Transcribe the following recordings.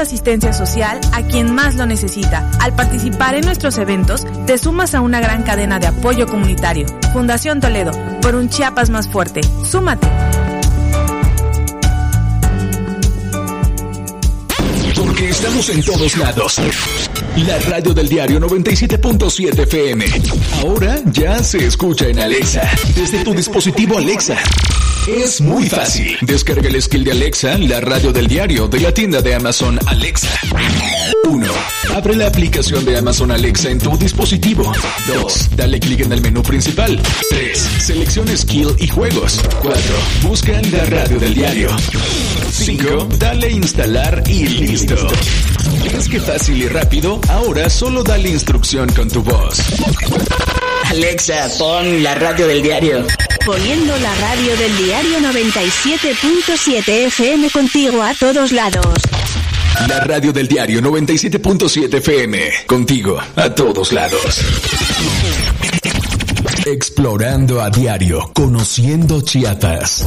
asistencia social a quien más lo necesita. Al participar en nuestros eventos, te sumas a una gran cadena de apoyo comunitario. Fundación Toledo, por un Chiapas más fuerte. ¡Súmate! Porque estamos en todos lados. La radio del diario 97.7 FM. Ahora ya se escucha en Alexa. Desde tu dispositivo Alexa. Es muy fácil. Descarga el skill de Alexa, la radio del diario, de la tienda de Amazon Alexa. 1. Abre la aplicación de Amazon Alexa en tu dispositivo. 2. Dale clic en el menú principal. 3. Selecciona skill y juegos. 4. Busca la radio del diario. 5. Dale instalar y listo. ¿Ves qué fácil y rápido? Ahora solo dale instrucción con tu voz. Alexa, pon la radio del diario. Poniendo la radio del diario 97.7 FM contigo a todos lados. La radio del diario 97.7 FM. Contigo a todos lados. Explorando a diario. Conociendo Chiapas.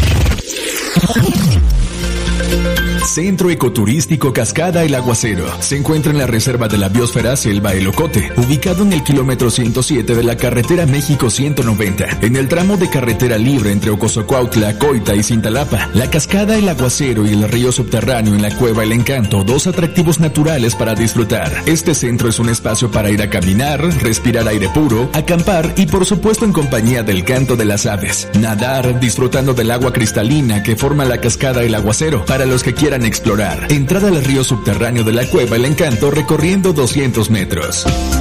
Centro Ecoturístico Cascada El Aguacero. Se encuentra en la Reserva de la Biosfera Selva El Ocote, ubicado en el kilómetro 107 de la carretera México 190, en el tramo de carretera libre entre Ocosocuautla, Coita y Cintalapa. La Cascada El Aguacero y el río subterráneo en la Cueva El Encanto, dos atractivos naturales para disfrutar. Este centro es un espacio para ir a caminar, respirar aire puro, acampar y por supuesto en compañía del canto de las aves. Nadar, disfrutando del agua cristalina que forma la Cascada El Aguacero. Para los que quieran explorar, entrada al río subterráneo de la Cueva El Encanto recorriendo 200 metros.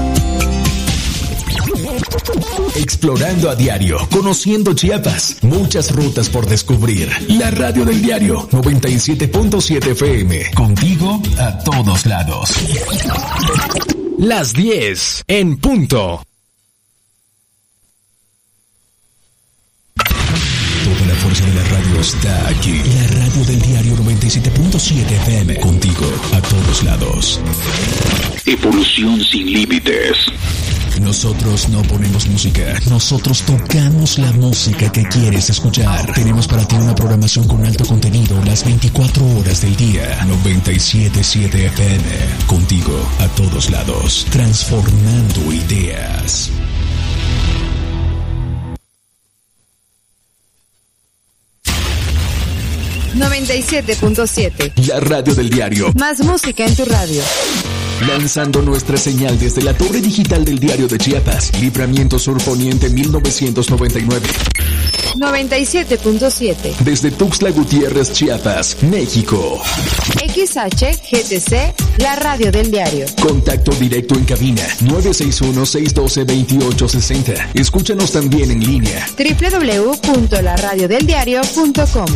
Explorando a diario, conociendo Chiapas, muchas rutas por descubrir. La radio del diario 97.7 FM, contigo a todos lados. Las 10 en punto. Toda la fuerza de la radio está aquí. La radio del diario 97.7 FM. Contigo a todos lados. Evolución sin límites. Nosotros no ponemos música. Nosotros tocamos la música que quieres escuchar. Tenemos para ti una programación con alto contenido las 24 horas del día. 97.7 FM. Contigo a todos lados. Transformando ideas. 97.7. La radio del diario. Más música en tu radio. Lanzando nuestra señal desde la torre digital del diario de Chiapas. Libramiento Sur Poniente 1999. 97.7. Desde Tuxtla Gutiérrez, Chiapas, México. XHGTC, la radio del diario. Contacto directo en cabina 961-612-2860. Escúchanos también en línea. www.laradiodeldiario.com.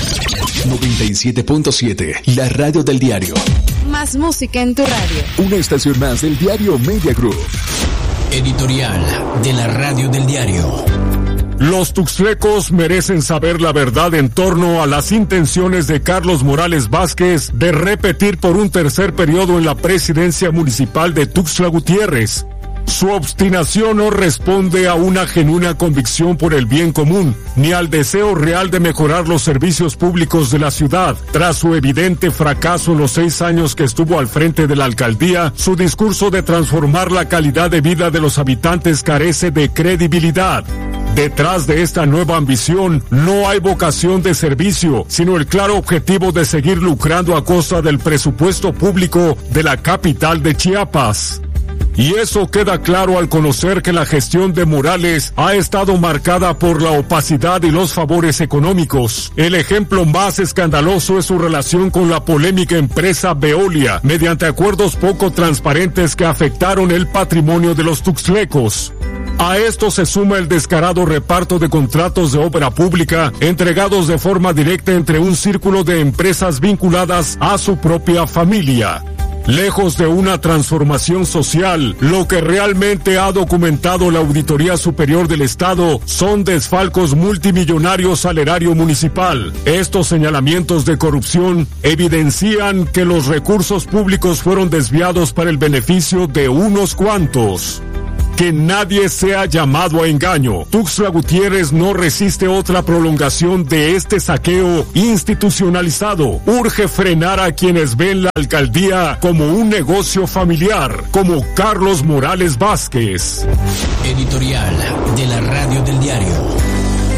97.7, la radio del diario. Más música en tu radio. Una estación más del diario Media Group. Editorial de la radio del diario. Los tuxtlecos merecen saber la verdad en torno a las intenciones de Carlos Morales Vázquez de repetir por un tercer periodo en la presidencia municipal de Tuxtla Gutiérrez. Su obstinación no responde a una genuina convicción por el bien común, ni al deseo real de mejorar los servicios públicos de la ciudad. Tras su evidente fracaso en los 6 años que estuvo al frente de la alcaldía, su discurso de transformar la calidad de vida de los habitantes carece de credibilidad. Detrás de esta nueva ambición no hay vocación de servicio, sino el claro objetivo de seguir lucrando a costa del presupuesto público de la capital de Chiapas. Y eso queda claro al conocer que la gestión de Morales ha estado marcada por la opacidad y los favores económicos. El ejemplo más escandaloso es su relación con la polémica empresa Veolia, mediante acuerdos poco transparentes que afectaron el patrimonio de los tuxtlecos. A esto se suma el descarado reparto de contratos de obra pública entregados de forma directa entre un círculo de empresas vinculadas a su propia familia. Lejos de una transformación social, lo que realmente ha documentado la Auditoría Superior del Estado son desfalcos multimillonarios al erario municipal. Estos señalamientos de corrupción evidencian que los recursos públicos fueron desviados para el beneficio de unos cuantos. que nadie sea llamado a engaño. Tuxtla Gutiérrez no resiste otra prolongación de este saqueo institucionalizado. Urge frenar a quienes ven la alcaldía como un negocio familiar, como Carlos Morales Vázquez. Editorial de la Radio del Diario.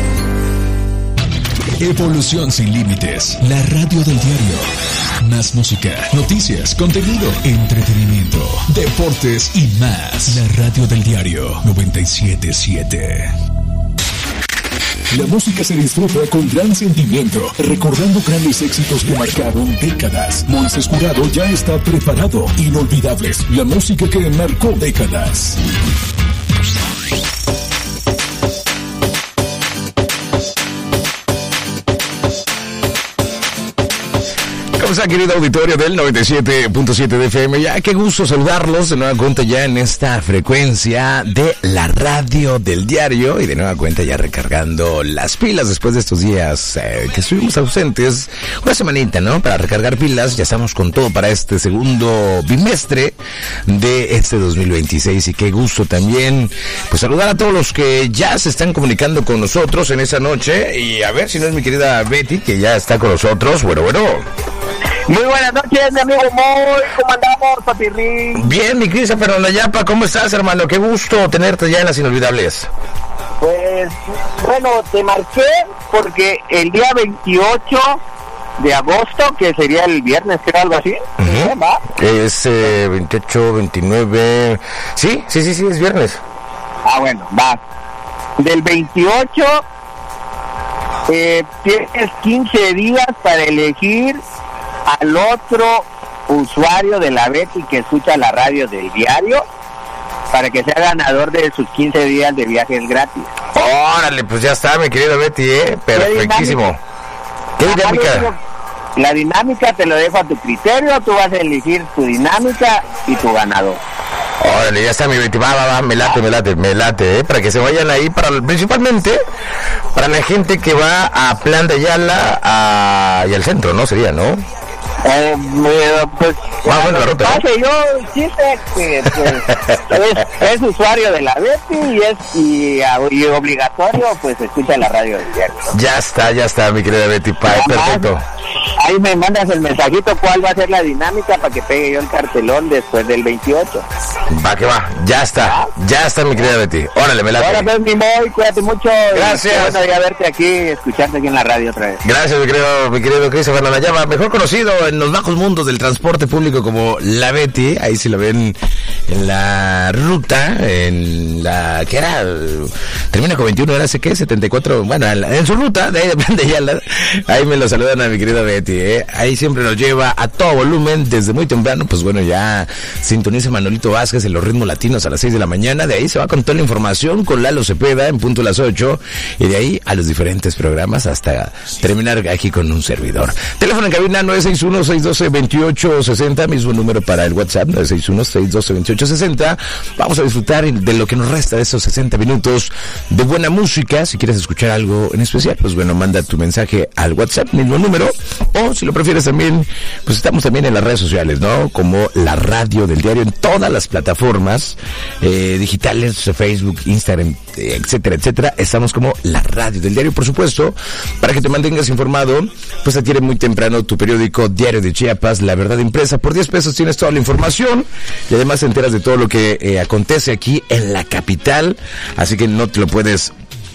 Evolución sin límites. La radio del diario. Más música, noticias, contenido, entretenimiento, deportes y más. La radio del diario 97.7. La música se disfruta con gran sentimiento, recordando grandes éxitos que marcaron décadas. Moisés Jurado ya está preparado. Inolvidables. La música que marcó décadas. ¿Cómo está, querido auditorio del 97.7 de FM? Ya, qué gusto saludarlos de nueva cuenta ya en esta frecuencia de la radio del diario y de nueva cuenta ya recargando las pilas después de estos días que estuvimos ausentes. Una semanita, ¿no? Para recargar pilas, ya estamos con todo para este segundo bimestre de este 2026 y qué gusto también pues saludar a todos los que ya se están comunicando con nosotros en esa noche y a ver si no es mi querida Betty que ya está con nosotros. Bueno. Muy buenas noches, mi amigo Moy. ¿Cómo andamos, Papirrín? Bien, mi Cris Fernando Yapa, ¿cómo estás, hermano? Qué gusto tenerte ya en las inolvidables. Pues, bueno, te marqué porque el día 28 de agosto, que sería el viernes, creo, algo así. Uh-huh. ¿Va? Es 28, 29... Sí, es viernes. Ah, bueno, va. Del 28... tienes 15 días para elegir al otro usuario de la Betty que escucha la radio del diario para que sea ganador de sus 15 días de viajes gratis. Órale, pues ya está, mi querido Betty, perfectísimo. ¿Qué dinámica? La dinámica te lo dejo a tu criterio, tú vas a elegir tu dinámica y tu ganador. Órale, ya está mi Betty, va, me late, para que se vayan ahí, principalmente para la gente que va a Plan de Ayala y al centro, ¿no? Sería, ¿no? Pues bueno, la ruta, ¿no? Yo sí sé que es usuario de la Betty y obligatorio, pues escucha la radio del diario. Ya está, mi querida Betty, perfecto. Ahí me mandas el mensajito cuál va a ser la dinámica para que pegue yo el cartelón después del 28. Va que va, ya está, mi querida Betty. Órale, me late. Ahora pues, mi Moy, cuídate mucho. Gracias. Bueno, ya verte aquí, escucharte aquí en la radio otra vez. Gracias, mi querido Cris Fernando Llama, mejor conocido en los bajos mundos del transporte público como la Betty. Ahí sí la ven en la ruta, en la que era, termina con 21, era ¿qué? 74, bueno, en su ruta, de ahí depende ya, ahí me lo saludan a mi querida Betty, ahí siempre nos lleva a todo volumen desde muy temprano, pues bueno, ya sintoniza Manolito Vázquez en los ritmos latinos a las 6 de la mañana, de ahí se va con toda la información con Lalo Cepeda en punto a las 8, y de ahí a los diferentes programas hasta terminar aquí con un servidor. Teléfono en cabina 961-612-2860, mismo número para el WhatsApp, 961-612-2860. Vamos a disfrutar de lo que nos resta de esos 60 minutos de buena música. Si quieres escuchar algo en especial, pues bueno, manda tu mensaje al WhatsApp, mismo número, o si lo prefieres también, pues estamos también en las redes sociales, ¿no? Como la radio del diario, en todas las plataformas digitales, Facebook, Instagram, etcétera, estamos como la radio del diario, por supuesto, para que te mantengas informado, pues adquiere muy temprano tu periódico Diario de Chiapas, La Verdad Impresa. Por 10 pesos tienes toda la información y además te enteras de todo lo que acontece aquí en la capital, así que no te lo puedes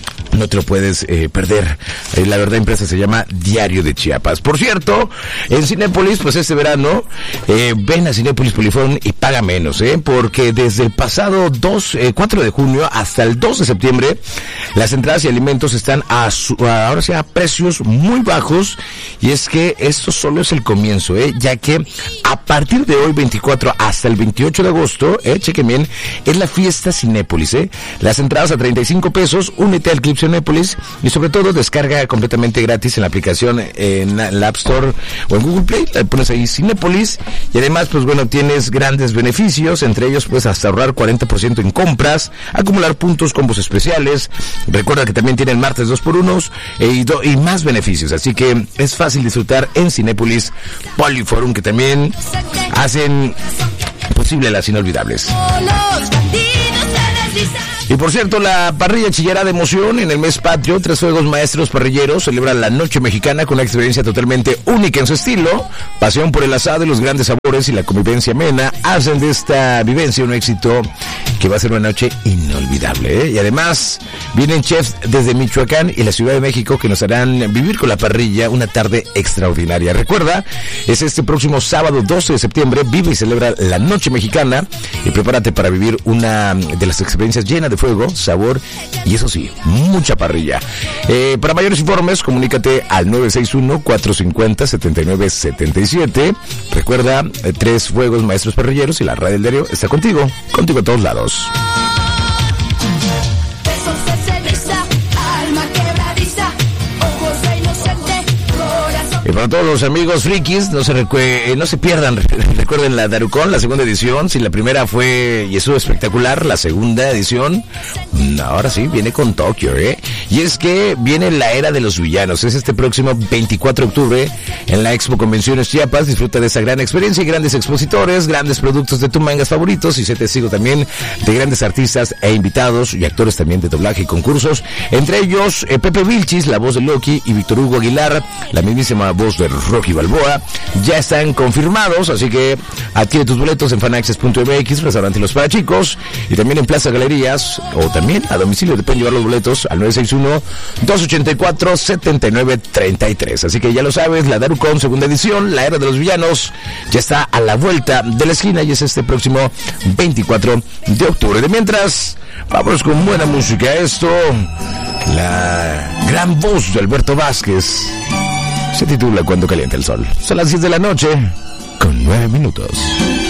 perder. La Verdad Impresa se llama Diario de Chiapas. Por cierto, en Cinépolis, pues este verano, ven a Cinépolis Poliforum y paga menos, porque desde el pasado 4 de junio hasta el 2 de septiembre, las entradas y alimentos están ahora sí a precios muy bajos, y es que esto solo es el comienzo, ya que a partir de hoy 24 hasta el 28 de agosto, chequen bien, es la fiesta Cinépolis, las entradas a 35 pesos, únete al Club Cinépolis y sobre todo descarga completamente gratis en la aplicación en la App Store o en Google Play, le pones ahí Cinépolis y además pues bueno, tienes grandes beneficios, entre ellos pues hasta ahorrar 40% en compras, acumular puntos, combos especiales, recuerda que también tienen martes 2x1 y más beneficios, así que es fácil disfrutar en Cinépolis Poliforum, que también hacen posible las inolvidables. Y por cierto, la parrilla chillará de emoción en el mes patrio. 3 fuegos maestros parrilleros celebran la noche mexicana con una experiencia totalmente única en su estilo. Pasión por el asado y los grandes sabores y la convivencia amena hacen de esta vivencia un éxito que va a ser una noche inolvidable, ¿eh? Y además vienen chefs desde Michoacán y la Ciudad de México que nos harán vivir con la parrilla una tarde extraordinaria. Recuerda, es este próximo sábado 12 de septiembre. Vive y celebra la noche mexicana y prepárate para vivir una de las experiencias llenas de fuego, sabor y eso sí, mucha parrilla. Para mayores informes, comunícate al 961-450-7977. Recuerda, 3 fuegos maestros parrilleros y la radio del diario está contigo a todos lados. Y para todos los amigos frikis, no se pierdan, recuerden la Darucón, la segunda edición. Si la primera fue y estuvo espectacular, la segunda edición, ahora sí, viene con Tokio, ¿eh? Y es que viene la era de los villanos. Es este próximo 24 de octubre en la Expo Convenciones Chiapas. Disfruta de esa gran experiencia y grandes expositores, grandes productos de tus mangas favoritos y se te sigo también de grandes artistas e invitados y actores también de doblaje y concursos. Entre ellos, Pepe Vilchis, la voz de Loki, y Víctor Hugo Aguilar, la mismísima voz de Rocky Balboa, ya están confirmados, así que adquiere tus boletos en fanaccess.mx, restaurante Los Para Chicos, y también en Plaza Galerías, o también a domicilio, te pueden llevar los boletos al 961-284-7933. Así que ya lo sabes, la Darucón segunda edición, la era de los villanos, ya está a la vuelta de la esquina y es este próximo 24 de octubre. De mientras, vámonos con buena música. Esto, la gran voz de Alberto Vázquez, se titula Cuando calienta el sol. Son las 10 de la noche, con 9 minutos.